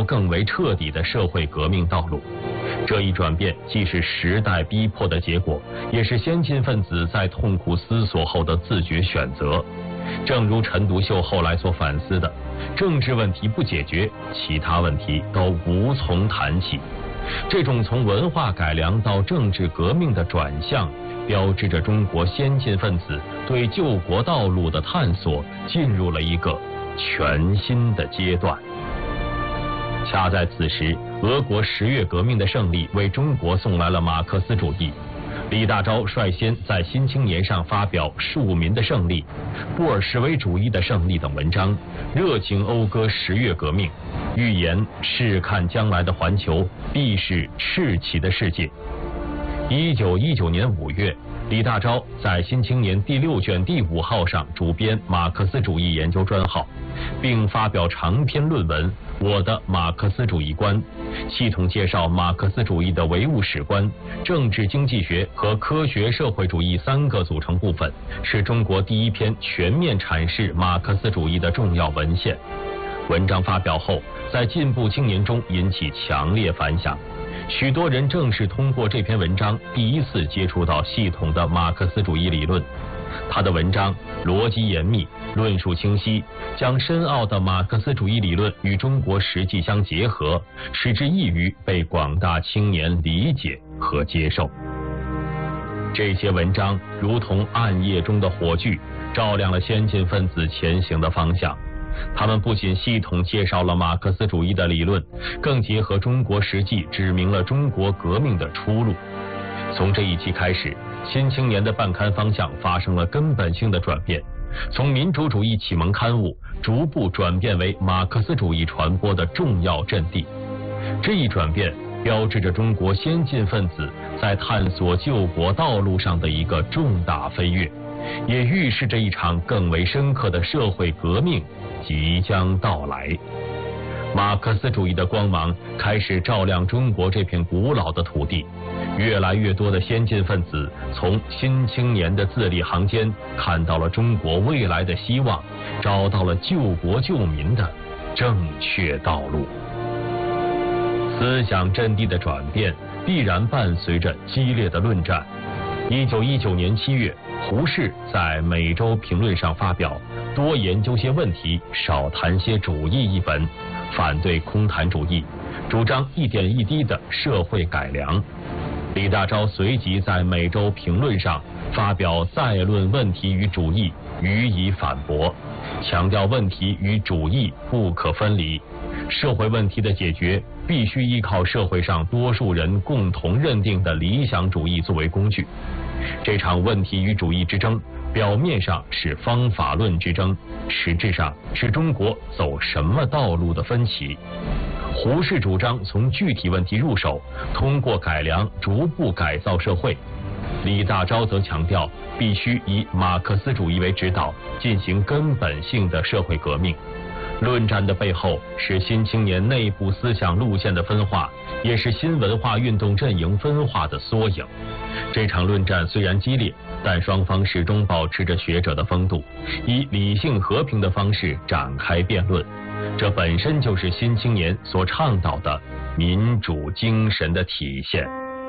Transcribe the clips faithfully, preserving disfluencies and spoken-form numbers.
出更为彻底的社会革命道路。这一转变既是时代逼迫的结果，也是先进分子在痛苦思索后的自觉选择。正如陈独秀后来所反思的，政治问题不解决，其他问题都无从谈起。这种从文化改良到政治革命的转向，标志着中国先进分子对救国道路的探索进入了一个全新的阶段。恰在此时，俄国十月革命的胜利为中国送来了马克思主义。李大钊率先在《新青年》上发表《庶民的胜利》《布尔什维主义的胜利》等文章，热情讴歌十月革命，预言试看将来的环球必是赤旗的世界。一九一九年五月，李大钊在《新青年》第六卷第五号上主编马克思主义研究专号，并发表长篇论文《我的马克思主义观》，系统介绍马克思主义的唯物史观、政治经济学和科学社会主义三个组成部分，是中国第一篇全面阐释马克思主义的重要文献。文章发表后，在进步青年中引起强烈反响。许多人正是通过这篇文章第一次接触到系统的马克思主义理论。他的文章逻辑严密，论述清晰，将深奥的马克思主义理论与中国实际相结合，使之易于被广大青年理解和接受。这些文章如同暗夜中的火炬，照亮了先进分子前行的方向。他们不仅系统介绍了马克思主义的理论，更结合中国实际指明了中国革命的出路。从这一期开始，新青年的办刊方向发生了根本性的转变，从民主主义启蒙刊物逐步转变为马克思主义传播的重要阵地。这一转变标志着中国先进分子在探索救国道路上的一个重大飞跃，也预示着一场更为深刻的社会革命即将到来。马克思主义的光芒开始照亮中国这片古老的土地，越来越多的先进分子从新青年的字里行间看到了中国未来的希望，找到了救国救民的正确道路。思想阵地的转变必然伴随着激烈的论战。一九一九年七月，胡适在《每周评论》上发表《多研究些问题，少谈些主义》一本，反对空谈主义，主张一点一滴的社会改良。李大钊随即在《每周评论》上发表再论问题与主义，予以反驳，强调问题与主义不可分离，社会问题的解决必须依靠社会上多数人共同认定的理想主义作为工具。这场问题与主义之争，表面上是方法论之争，实质上是中国走什么道路的分歧。胡适主张从具体问题入手，通过改良逐步改造社会。李大钊则强调必须以马克思主义为指导，进行根本性的社会革命。论战的背后是新青年内部思想路线的分化，也是新文化运动阵营分化的缩影。这场论战虽然激烈，但双方始终保持着学者的风度，以理性和平的方式展开辩论。这本身就是新青年所倡导的民主精神的体现。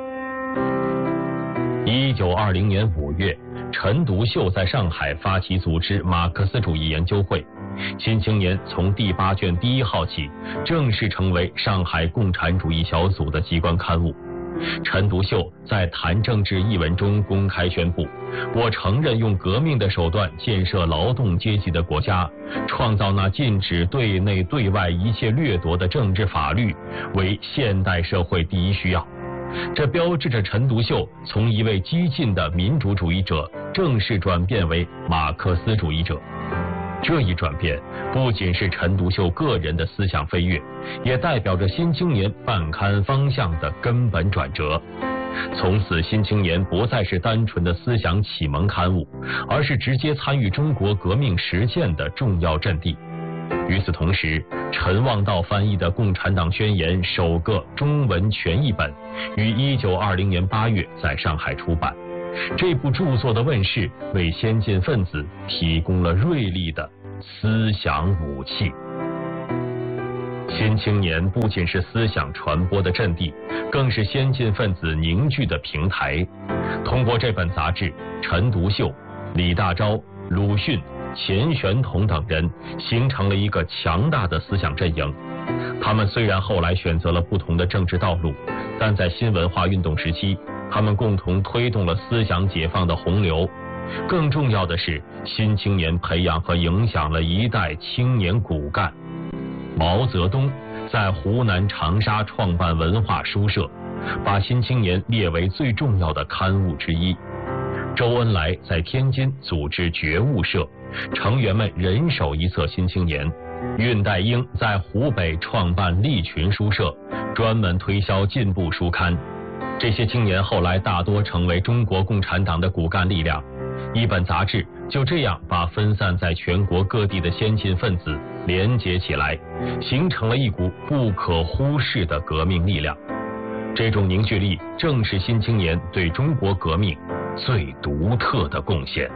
一九二零年五月，陈独秀在上海发起组织马克思主义研究会。新青年从第八卷第一号起，正式成为上海共产主义小组的机关刊物。陈独秀在《谈政治》一文中公开宣布：我承认用革命的手段建设劳动阶级的国家，创造那禁止对内对外一切掠夺的政治法律，为现代社会第一需要。这标志着陈独秀从一位激进的民主主义者正式转变为马克思主义者。这一转变不仅是陈独秀个人的思想飞跃，也代表着新青年办刊方向的根本转折。从此，新青年不再是单纯的思想启蒙刊物，而是直接参与中国革命实践的重要阵地。与此同时，陈望道翻译的《共产党宣言》首个中文全译本于一九二零年八月在上海出版。这部著作的问世，为先进分子提供了锐利的思想武器。新新青年不仅是思想传播的阵地，更是先进分子凝聚的平台。通过这本杂志，陈独秀、李大钊、鲁迅、钱玄同等人形成了一个强大的思想阵营。他们虽然后来选择了不同的政治道路，但在新文化运动时期，他们共同推动了思想解放的洪流。更重要的是，新青年培养和影响了一代青年骨干。毛泽东在湖南长沙创办文化书社，把新青年列为最重要的刊物之一。周恩来在天津组织觉悟社，成员们人手一册新青年。恽代英在湖北创办利群书社，专门推销进步书刊。这些青年后来大多成为中国共产党的骨干力量。一本杂志就这样把分散在全国各地的先进分子连结起来，形成了一股不可忽视的革命力量。这种凝聚力正是新青年对中国革命最独特的贡献。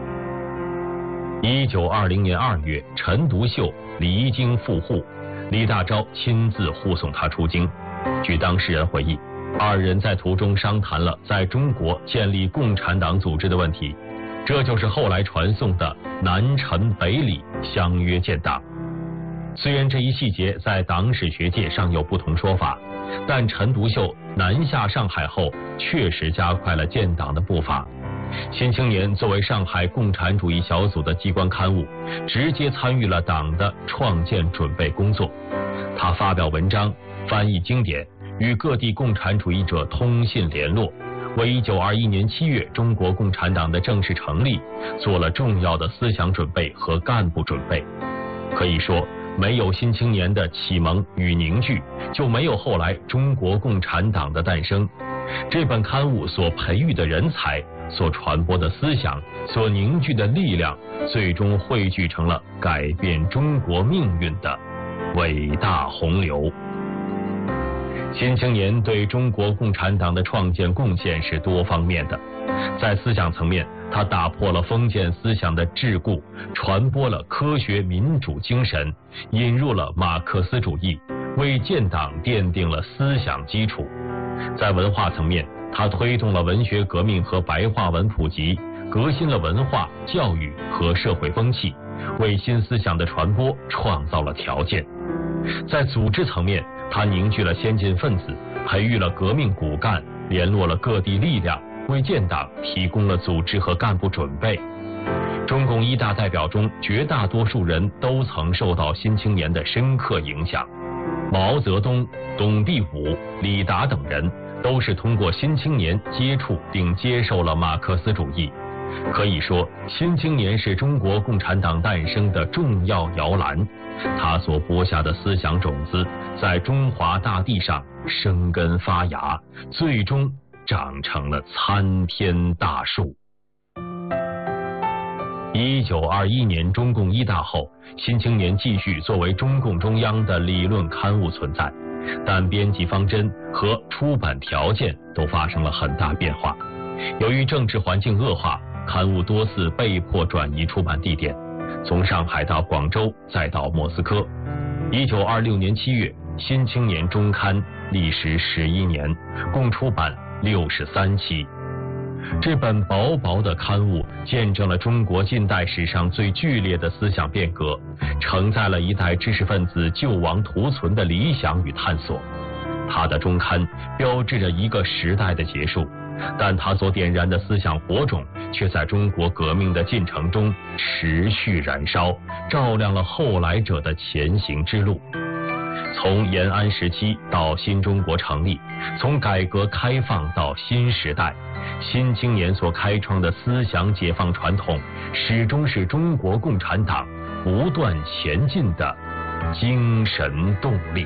一九二零年二月，陈独秀离京赴沪，李大钊亲自护送他出京。据当事人回忆，二人在途中商谈了在中国建立共产党组织的问题，这就是后来传颂的南陈北李相约建党。虽然这一细节在党史学界尚有不同说法，但陈独秀南下上海后确实加快了建党的步伐。新青年作为上海共产主义小组的机关刊物，直接参与了党的创建准备工作。他发表文章，翻译经典，与各地共产主义者通信联络，为一九二一年七月中国共产党的正式成立做了重要的思想准备和干部准备。可以说，没有新青年的启蒙与凝聚，就没有后来中国共产党的诞生。这本刊物所培育的人才，所传播的思想，所凝聚的力量，最终汇聚成了改变中国命运的伟大洪流。新青年对中国共产党的创建贡献是多方面的。在思想层面，他打破了封建思想的桎梏，传播了科学民主精神，引入了马克思主义，为建党奠定了思想基础。在文化层面，他推动了文学革命和白话文普及，革新了文化、教育和社会风气，为新思想的传播创造了条件。在组织层面，他凝聚了先进分子，培育了革命骨干，联络了各地力量，为建党提供了组织和干部准备。中共一大代表中，绝大多数人都曾受到新青年的深刻影响。毛泽东、董必武、李达等人都是通过新青年接触并接受了马克思主义。可以说，新青年是中国共产党诞生的重要摇篮，他所播下的思想种子在中华大地上生根发芽，最终长成了参天大树。一九二一年中共一大后，新青年继续作为中共中央的理论刊物存在，但编辑方针和出版条件都发生了很大变化。由于政治环境恶化，刊物多次被迫转移出版地点，从上海到广州，再到莫斯科。一九二六年七月，新青年中刊历时十一年，共出版六十三期。这本薄薄的刊物见证了中国近代史上最剧烈的思想变革，承载了一代知识分子救亡图存的理想与探索。它的中刊标志着一个时代的结束，但它所点燃的思想火种却在中国革命的进程中持续燃烧，照亮了后来者的前行之路。从延安时期到新中国成立，从改革开放到新时代，新青年所开创的思想解放传统，始终是中国共产党不断前进的精神动力。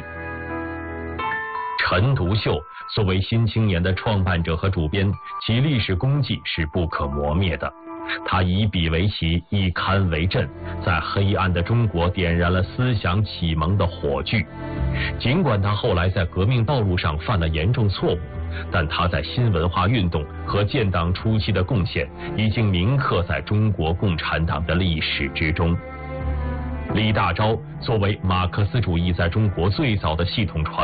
陈独秀作为新青年的创办者和主编，其历史功绩是不可磨灭的。他以笔为旗，以刊为阵，在黑暗的中国点燃了思想启蒙的火炬。尽管他后来在革命道路上犯了严重错误，但他在新文化运动和建党初期的贡献已经铭刻在中国共产党的历史之中。 李大钊作为马克思主义在中国最早的系统传